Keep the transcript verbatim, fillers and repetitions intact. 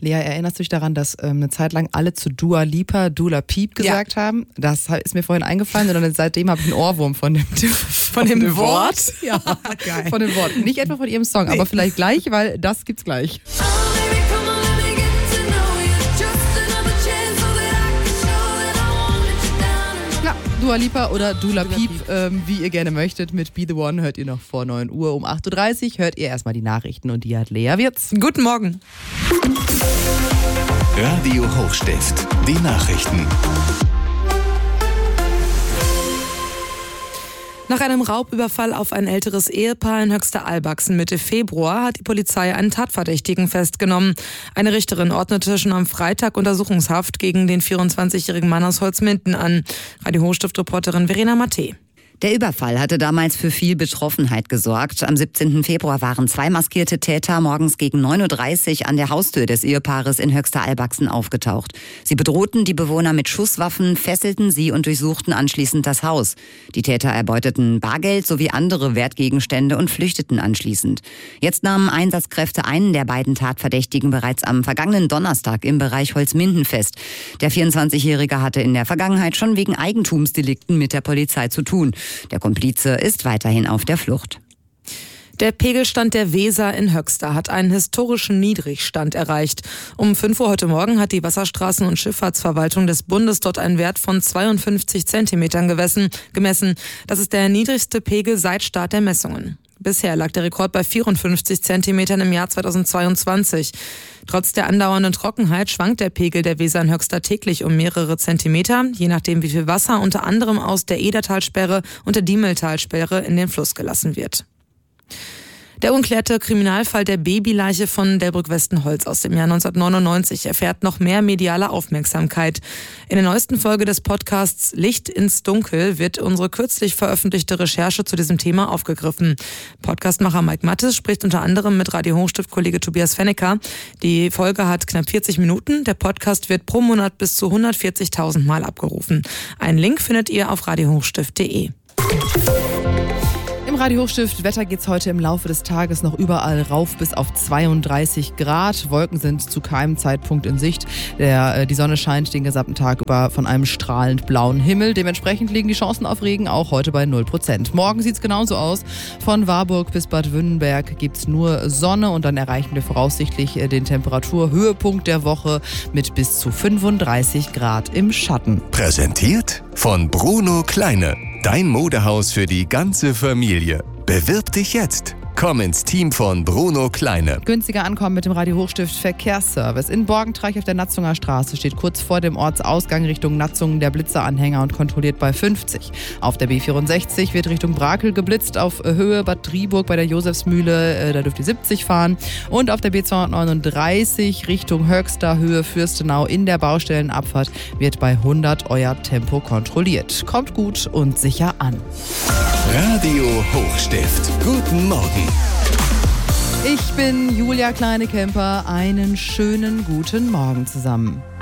Lea, erinnerst du dich daran, dass ähm, eine Zeit lang alle zu Dua Lipa Dula Piep gesagt ja. haben? Das ist mir vorhin eingefallen, sondern seitdem habe ich einen Ohrwurm von dem, von von dem, dem Wort. Wort? Ja, geil. Von dem Wort. Nicht etwa von ihrem Song, nee. aber vielleicht gleich, weil das gibt's gleich. Dua Lipa oder Dula Piep, ähm, wie ihr gerne möchtet. Mit Be The One hört ihr noch vor neun Uhr. Um acht Uhr dreißig hört ihr erstmal die Nachrichten und die hat Lea Wirz. Guten Morgen. Radio Hochstift, die Nachrichten. Nach einem Raubüberfall auf ein älteres Ehepaar in Höxter-Albachsen Mitte Februar hat die Polizei einen Tatverdächtigen festgenommen. Eine Richterin ordnete schon am Freitag Untersuchungshaft gegen den vierundzwanzigjährigen Mann aus Holzminden an. Radio Hochstift-Reporterin Verena Matte. Der Überfall hatte damals für viel Betroffenheit gesorgt. Am siebzehnten Februar waren zwei maskierte Täter morgens gegen neun Uhr dreißig an der Haustür des Ehepaares in Höxter-Albachsen aufgetaucht. Sie bedrohten die Bewohner mit Schusswaffen, fesselten sie und durchsuchten anschließend das Haus. Die Täter erbeuteten Bargeld sowie andere Wertgegenstände und flüchteten anschließend. Jetzt nahmen Einsatzkräfte einen der beiden Tatverdächtigen bereits am vergangenen Donnerstag im Bereich Holzminden fest. Der vierundzwanzigjährige hatte in der Vergangenheit schon wegen Eigentumsdelikten mit der Polizei zu tun. Der Komplize ist weiterhin auf der Flucht. Der Pegelstand der Weser in Höxter hat einen historischen Niedrigstand erreicht. Um fünf Uhr heute Morgen hat die Wasserstraßen- und Schifffahrtsverwaltung des Bundes dort einen Wert von zweiundfünfzig Zentimetern gemessen. Das ist der niedrigste Pegel seit Start der Messungen. Bisher lag der Rekord bei vierundfünfzig Zentimetern im Jahr zweitausendzweiundzwanzig. Trotz der andauernden Trockenheit schwankt der Pegel der Weser in Höxter täglich um mehrere Zentimeter, je nachdem wie viel Wasser unter anderem aus der Edertalsperre und der Diemeltalsperre in den Fluss gelassen wird. Der unklärte Kriminalfall der Babyleiche von Delbrück-Westenholz aus dem Jahr neunzehnhundertneunundneunzig erfährt noch mehr mediale Aufmerksamkeit. In der neuesten Folge des Podcasts Licht ins Dunkel wird unsere kürzlich veröffentlichte Recherche zu diesem Thema aufgegriffen. Podcastmacher Mike Mattes spricht unter anderem mit Radio Hochstift-Kollege Tobias Fennecker. Die Folge hat knapp vierzig Minuten. Der Podcast wird pro Monat bis zu hundertvierzigtausend Mal abgerufen. Einen Link findet ihr auf radio hochstift punkt de. Im Radio Hochstift Wetter geht's heute im Laufe des Tages noch überall rauf bis auf zweiunddreißig Grad. Wolken sind zu keinem Zeitpunkt in Sicht. Der, die Sonne scheint den gesamten Tag über von einem strahlend blauen Himmel. Dementsprechend liegen die Chancen auf Regen auch heute bei null Prozent. Morgen sieht's genauso aus. Von Warburg bis Bad Wünnenberg gibt's nur Sonne und dann erreichen wir voraussichtlich den Temperaturhöhepunkt der Woche mit bis zu fünfunddreißig Grad im Schatten. Präsentiert von Bruno Kleine. Dein Modehaus für die ganze Familie. Bewirb dich jetzt. Komm ins Team von Bruno Kleine. Günstiger ankommen mit dem Radio Hochstift Verkehrsservice. In Borgentreich auf der Natzunger Straße steht kurz vor dem Ortsausgang Richtung Natzungen der Blitzeranhänger und kontrolliert bei fünfzig. Auf der B vierundsechzig wird Richtung Brakel geblitzt auf Höhe Bad Driburg bei der Josefsmühle. Da dürft ihr siebzig fahren. Und auf der B zweihundertneununddreißig Richtung Höxter Höhe Fürstenau in der Baustellenabfahrt wird bei hundert euer Tempo kontrolliert. Kommt gut und sicher an. Radio Hochstift. Guten Morgen. Ich bin Julia Kleine-Kemper. Einen schönen guten Morgen zusammen.